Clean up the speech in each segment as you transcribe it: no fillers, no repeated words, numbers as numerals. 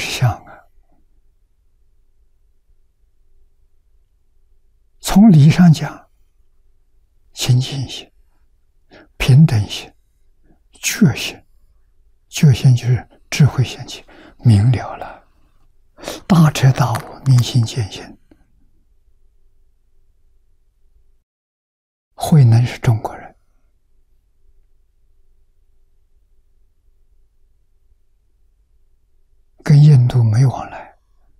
是相啊。从理上讲，清净心、平等心、觉心，觉心就是智慧现起，明了了，大彻大悟，明心见性。慧能是中国人，跟印度没往来，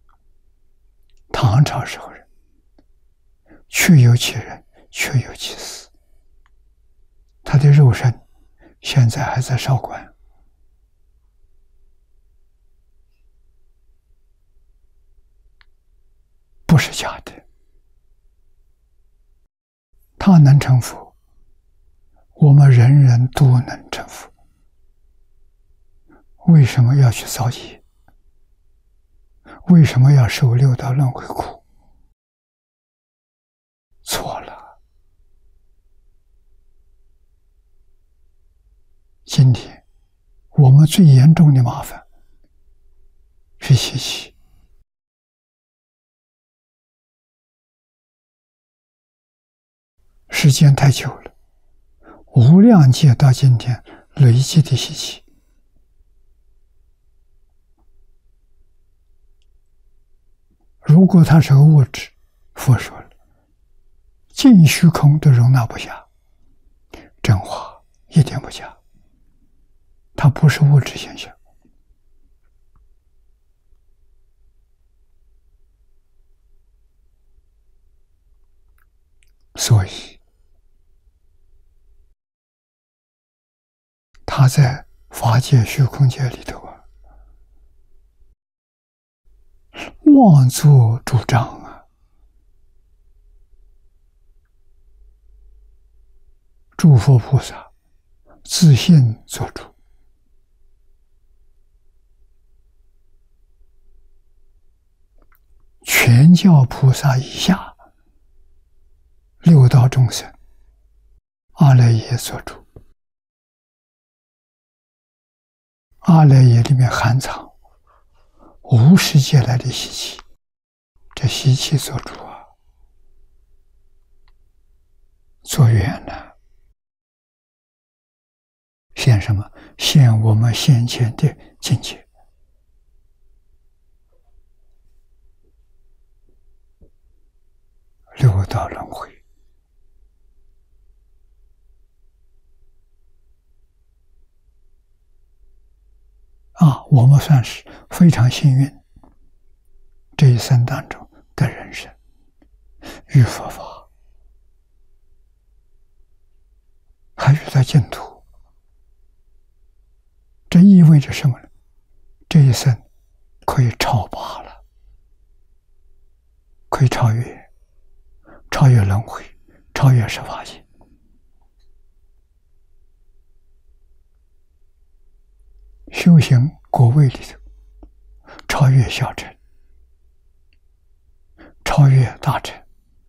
唐朝时候人，确有其人，确有其事。他的肉身现在还在韶关，不是假的。他能成佛，我们人人都能成佛。为什么要去造业？为什么要受六道轮回苦？错了。今天我们最严重的麻烦是习气。时间太久了，无量劫到今天累积的习气，如果它是个物质，佛说了，尽虚空都容纳不下，真话一点不假，它不是物质现象。所以他在法界虚空界里头啊，妄作主张啊，诸佛菩萨自信做主，全教菩萨以下六道众生，阿赖耶做主。阿赖耶里面含藏无始劫来的习气，这习气做主啊，做远了，现什么？现我们先前的境界。六道轮回啊，我们算是非常幸运，这一生当中的人生遇佛法，还遇到净土，这意味着什么呢？这一生可以超拔了，可以超越轮回，超越十法界。修行果位里头，超越小乘，超越大乘，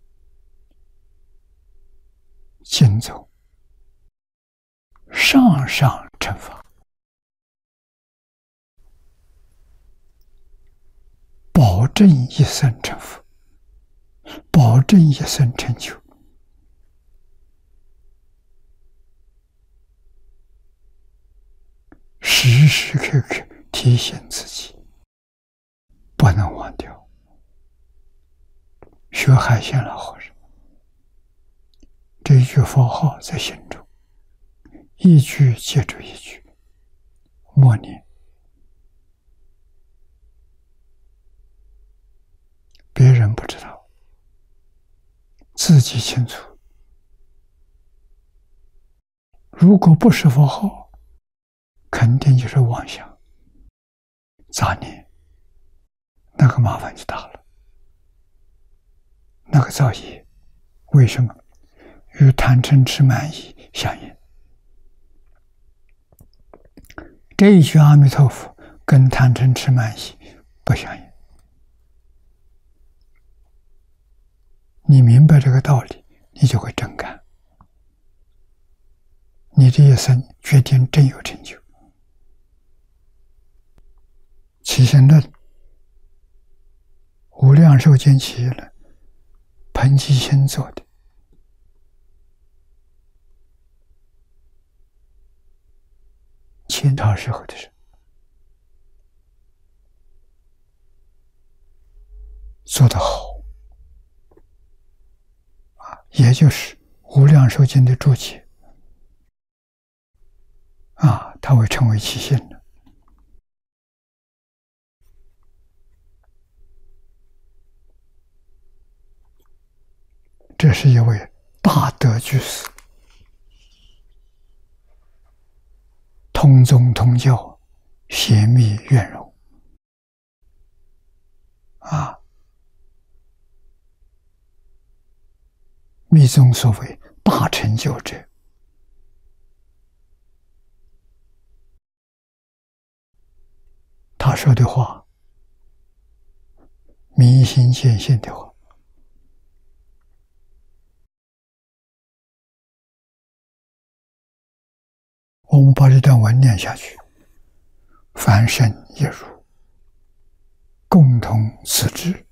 行走上上乘法，保证一生成佛，保证一生成就。时时刻刻提醒自己，不能忘掉。学海鲜老和尚，这一句佛号在心中，一句接着一句默念，别人不知道，自己清楚。如果不是佛号，肯定就是妄想、杂念，那个麻烦就大了。那个造业，为什么？与贪嗔痴慢疑相应。这一句阿弥陀佛跟贪嗔痴慢疑不相应。你明白这个道理，你就会真干，你这一生决定真有成就。起心论寿经起了彭吉心做的，清朝时候的事，做得好啊，也就是无量寿经的注解啊，它会成为起信的。这是一位大德居士，通宗通教，协密圆融啊。密宗所谓大成就者，他说的话，明心见性的话，我们把这段文念下去，凡圣一如，共同此志，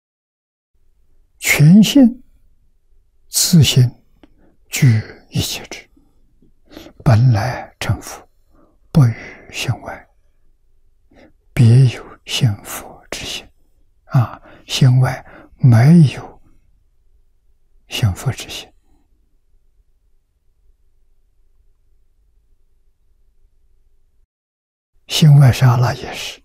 全性自性具一切之，本来成佛，不与性外，别有性佛之性啊，性外没有性佛之性。性外刹那也是，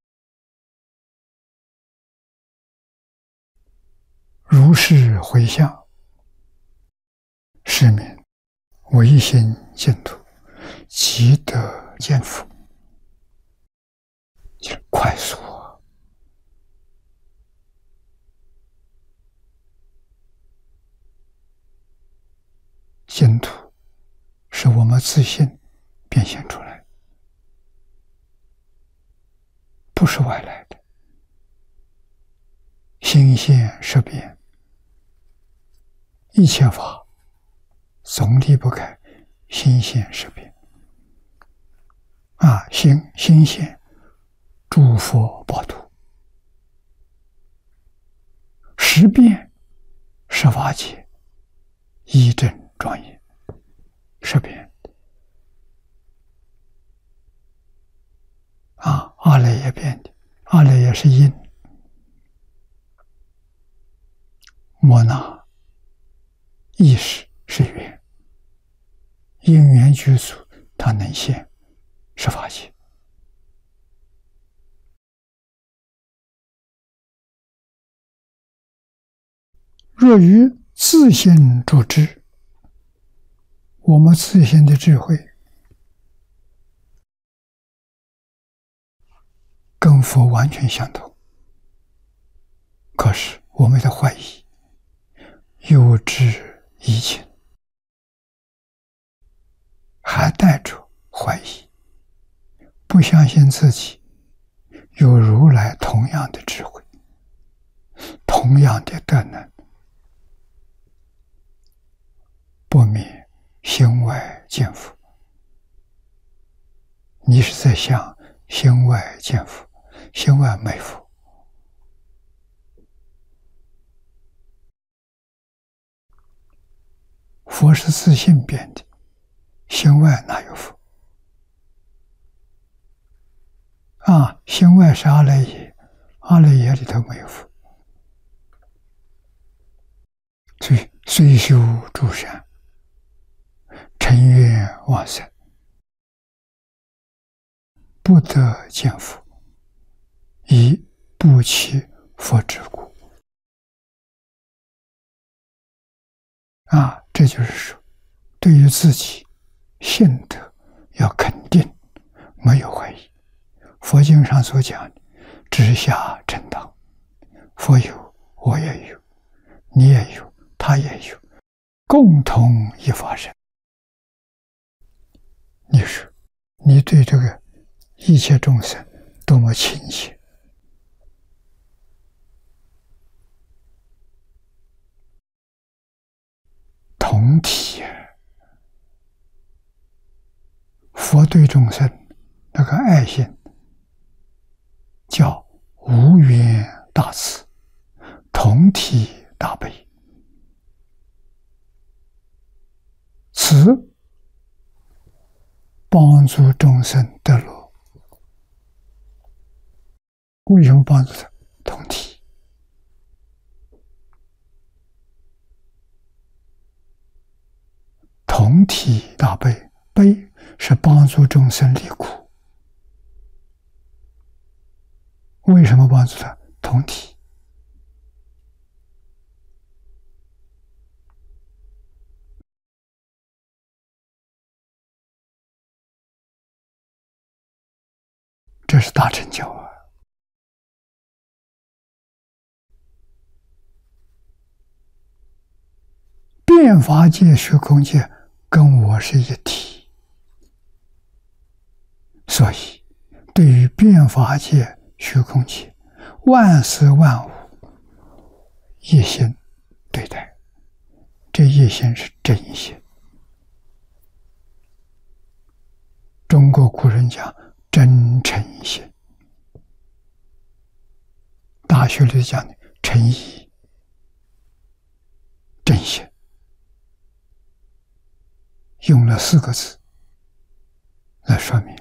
如是回向，是名唯心净土，即得见佛，就是快速啊！净土是我们自信变现出来，不是外来的。心现识变，一切法总离不开心现识变啊！心现诸佛报土，识变是法界一真庄严，识变啊！阿赖耶变的，阿赖耶是因，莫那意识是缘，因缘具足，它能现是法界。若于自性主知，我们自性的智慧跟佛完全相同，可是我们的怀疑，有知疑情，还带着怀疑，不相信自己有如来同样的智慧，同样的德能，不免心外见佛。你是在想心外见佛，心外没佛。佛是自性变的，心外哪有佛啊？心外是阿赖耶，阿赖耶里头没有佛。所以虽修诸善，尘愿往生，不得见佛，以不起佛之故啊！这就是说，对于自己信德要肯定，没有怀疑。佛经上所讲的直下正当，佛有，我也有，你也有，他也有，共同一法身。你说你对这个一切众生多么亲切，同体。佛对众生那个爱心叫无缘大慈， 同体大悲，此帮助众生得乐。为什么帮助他？同体。同体大悲，悲是帮助众生离苦。为什么帮助他？同体。这是大成就啊！变法界、虚空界跟我是一体，所以对于变法界、虚空界，万事万物一心对待，这一心是真心。中国古人讲真诚心，大学里讲的诚意、真心，用了4个字来说明。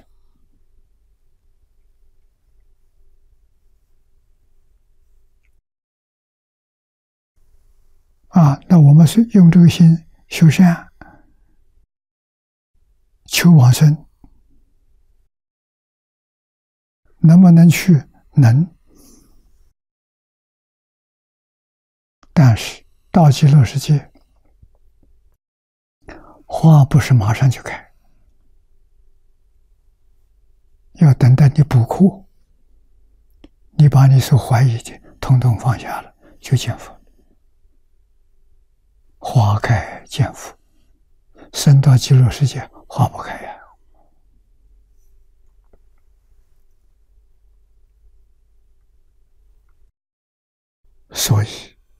那我们是用这个心修善，求往生，能不能去？能。但是到极乐世界，花不是马上就开，要等待你补库，你把你所怀疑的统统放下了，就见佛。花开见佛，升到极乐世界，花不开呀。所以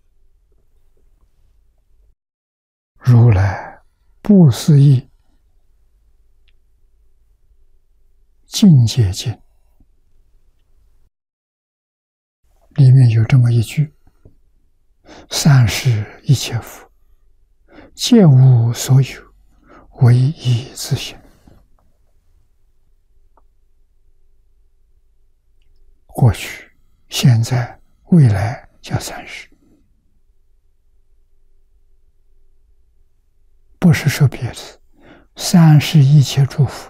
如来不思议境界经里面有这么一句：三世一切佛，皆无所有，唯一自性。过去、现在、未来叫三世，不是说别的。三世一切诸佛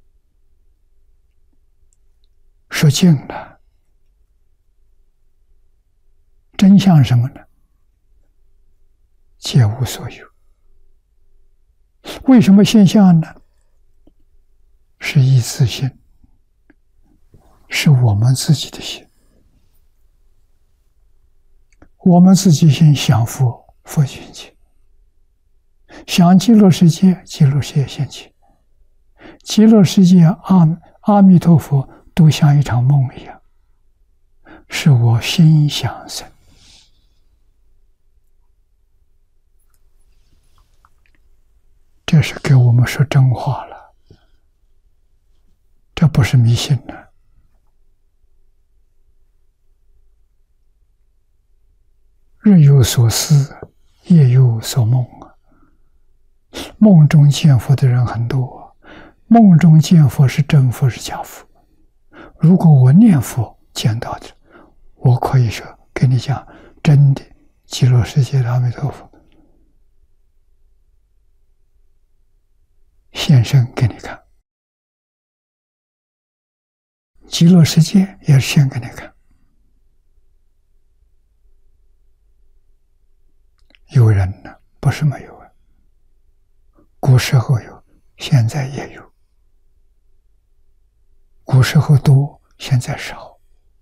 说尽了，真相什么呢？皆无所有。为什么现象呢？是一自性，是我们自己的心。我们自己心想佛，佛现前；想极乐世界，极乐世界现前。极乐世界阿弥陀佛都像一场梦一样，是我心想生。这是给我们说真话了，这不是迷信了。日有所思，夜有所梦啊。梦中见佛的人很多，梦中见佛是真佛是假佛？如果我念佛见到的，我可以说跟你讲，真的极乐世界的阿弥陀佛现身给你看，极乐世界也是现给你看。有人呢，不是没有啊，古时候有，现在也有。古时候多，现在少。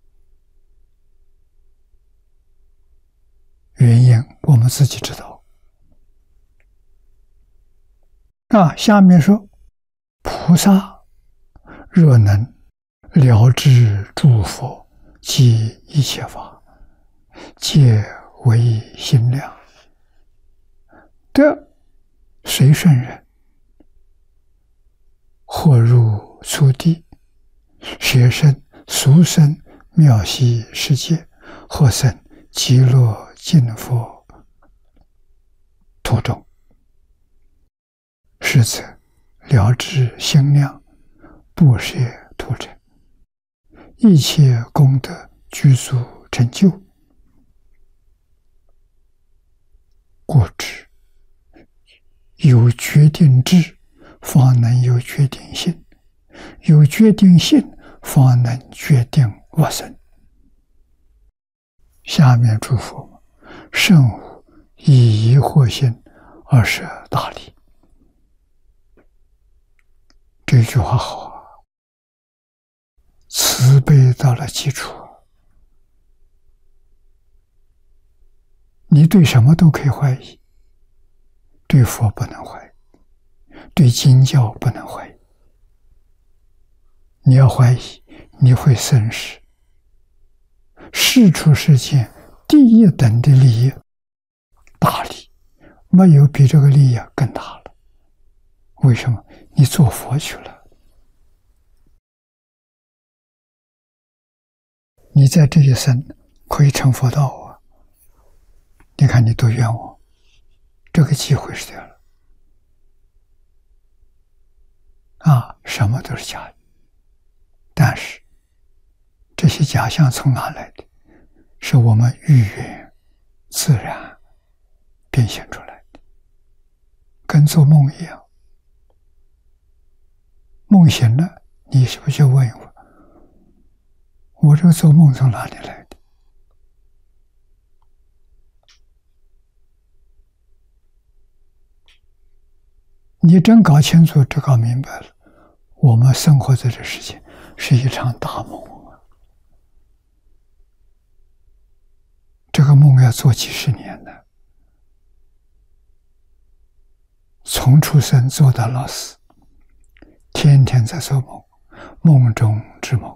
原因我们自己知道。下面说，菩萨若能了知诸佛及一切法，皆为心量，得随顺人，或入初地，学生、俗生、妙悉世界，或生极乐敬佛途中，实则了知心量，不舍途者，一切功德具足成就。故知有决定智，方能有决定性；有决定性，方能决定我生。下面诸佛甚无以疑惑心而设大礼。这句话好啊，慈悲到了基础。你对什么都可以怀疑，对佛不能怀疑，对经教不能怀疑。你要怀疑，你会生事。世出世间第一等的利益，大利，没有比这个利益更大了。为什么？你做佛去了，你在这一生可以成佛道啊！你看你多冤枉，这个机会是掉了啊！什么都是假的，但是这些假象从哪来的？是我们遇缘自然变现出来的，跟做梦一样。梦醒了，你是不是就问一问，我这个做梦从哪里来的？你真搞清楚，这搞明白了，我们生活在这世界是一场大梦啊！这个梦要做几十年呢，从出生做到老死，天天在做梦，梦中之梦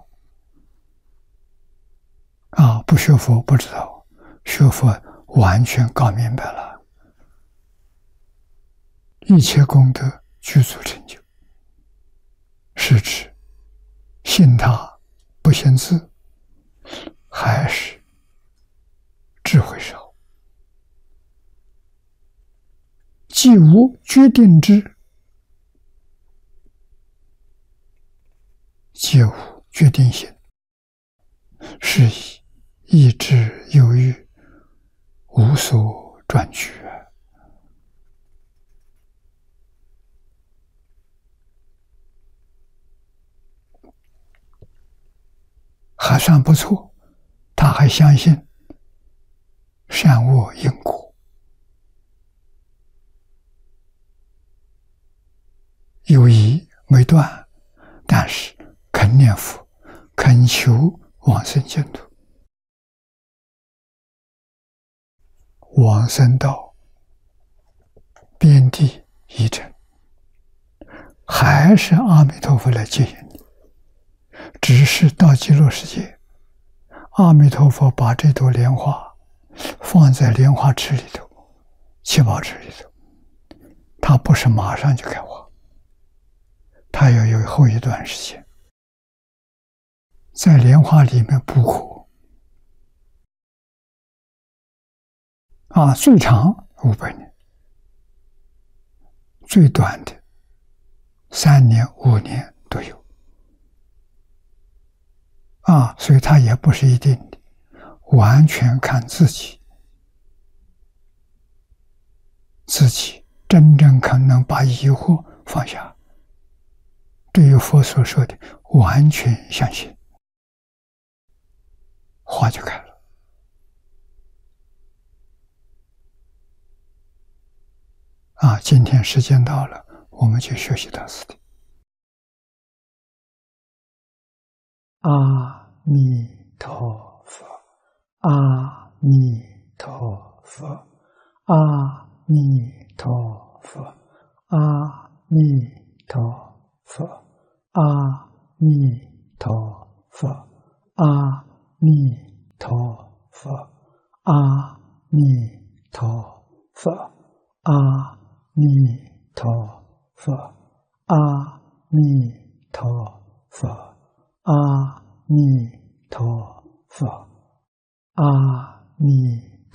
啊！不学佛不知道，学佛完全搞明白了。一切功德具足成就，是指信他不信自，还是智慧少？既无决定之，既无决定性，是以意志犹豫，无所转举。还算不错，他还相信善恶因果，有疑没断，但是肯念佛，恳求往生净土。往生到遍地一尘，还是阿弥陀佛来接引你。只是到极乐世界，阿弥陀佛把这朵莲花放在莲花池里头，七宝池里头，它不是马上就开花，它要有后一段时间，在莲花里面补火啊，最长500年，最短的3年、5年都有。啊，所以它也不是一定的，完全看自己真正可能把疑惑放下，对于佛所说的完全相信，花就开了。啊，今天时间到了，我们就学习到此地。阿弥陀佛，阿弥陀佛，阿弥陀佛，阿弥陀佛，阿弥陀佛，阿弥陀佛，阿弥陀佛，阿弥陀佛，阿弥陀佛。阿弥陀佛，阿弥